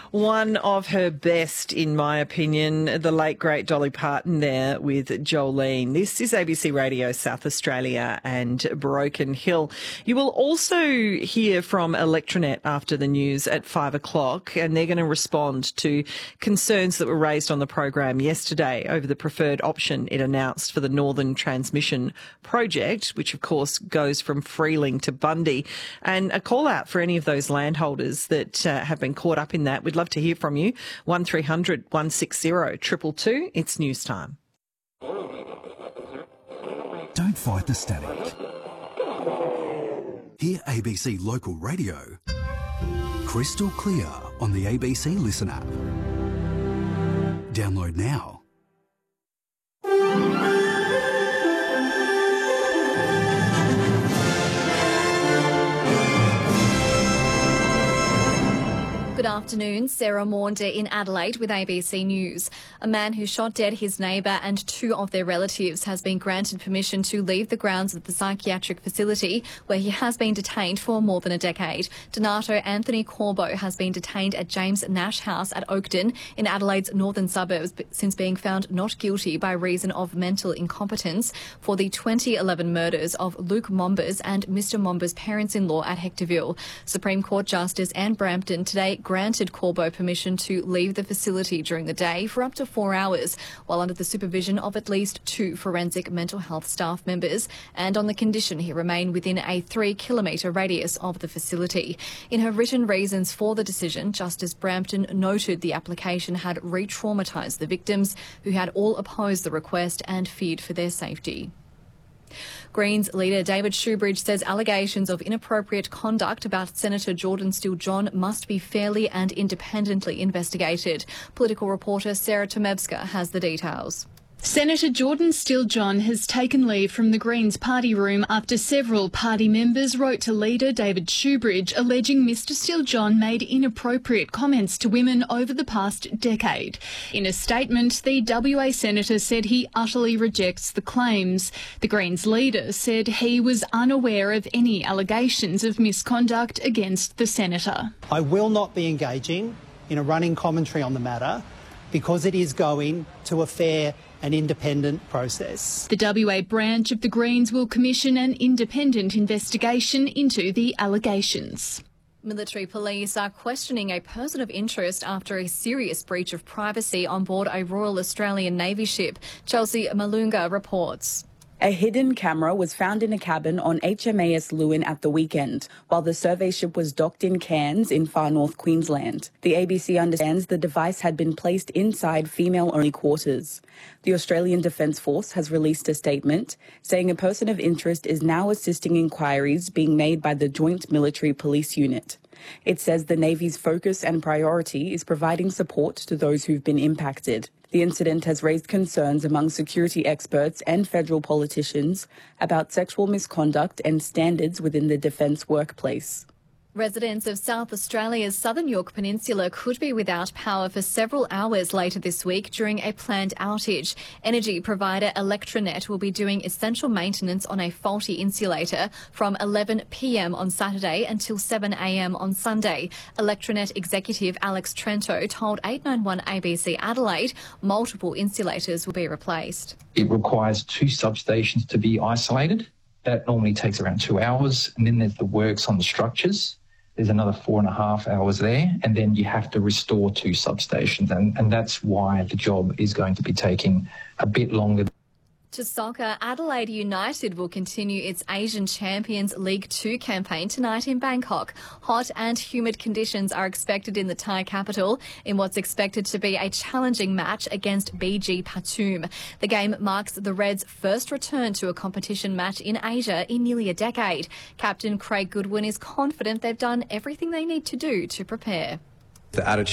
One of her best, in my opinion, the late, great Dolly Parton there with Jolene. This is ABC Radio South Australia and Broken Hill. You will also hear from Electronet after the news at 5 o'clock, and they're going to respond to concerns that were raised on the program yesterday over the preferred option it announced for the Northern Transmission Project, which of course goes from Freeling to Bundy, and a call out for any of those landholders that have been caught up in that. We'd love to hear from you. 1300 160 222. It's news time. Don't fight the static. Hear ABC Local Radio crystal clear on the ABC Listen app. Download now. Good afternoon, Sarah Maunder in Adelaide with ABC News. A man who shot dead his neighbour and two of their relatives has been granted permission to leave the grounds of the psychiatric facility where he has been detained for more than a decade. Donato Anthony Corbo has been detained at James Nash House at Oakden in Adelaide's northern suburbs since being found not guilty by reason of mental incompetence for the 2011 murders of Luke Mombers and Mr Mombers' parents-in-law at Hectorville. Supreme Court Justice Anne Brampton today granted Corbo permission to leave the facility during the day for up to 4 hours, while under the supervision of at least two forensic mental health staff members, and on the condition he remain within a 3-kilometre radius of the facility. In her written reasons for the decision, Justice Brampton noted the application had re-traumatised the victims, who had all opposed the request and feared for their safety. Greens leader David Shoebridge says allegations of inappropriate conduct about Senator Jordan Steele-John must be fairly and independently investigated. Political reporter Sarah Tomevska has the details. Senator Jordan Steele-John has taken leave from the Greens party room after several party members wrote to leader David Shoebridge alleging Mr Steele-John made inappropriate comments to women over the past decade. In a statement, the WA senator said he utterly rejects the claims. The Greens leader said he was unaware of any allegations of misconduct against the senator. I will not be engaging in a running commentary on the matter because it is going to a fair and independent process. The WA branch of the Greens will commission an independent investigation into the allegations. Military police are questioning a person of interest after a serious breach of privacy on board a Royal Australian Navy ship. Chelsea Malunga reports. A hidden camera was found in a cabin on HMAS Lewin at the weekend, while the survey ship was docked in Cairns in far north Queensland. The ABC understands the device had been placed inside female-only quarters. The Australian Defence Force has released a statement saying a person of interest is now assisting inquiries being made by the Joint Military Police Unit. It says the Navy's focus and priority is providing support to those who've been impacted. The incident has raised concerns among security experts and federal politicians about sexual misconduct and standards within the defence workplace. Residents of South Australia's southern Yorke Peninsula could be without power for several hours later this week during a planned outage. Energy provider Electronet will be doing essential maintenance on a faulty insulator from 11 p.m. on Saturday until 7 a.m. on Sunday. Electronet executive Alex Trento told 891 ABC Adelaide multiple insulators will be replaced. It requires 2 substations to be isolated. That normally takes around 2 hours. And then there's the works on the structures. There's another 4.5 hours there, and then you have to restore 2 substations, and that's why the job is going to be taking a bit longer. To soccer, Adelaide United will continue its Asian Champions League 2 campaign tonight in Bangkok. Hot and humid conditions are expected in the Thai capital in what's expected to be a challenging match against BG Pathum. The game marks the Reds' first return to a competition match in Asia in nearly a decade. Captain Craig Goodwin is confident they've done everything they need to do to prepare. The attitude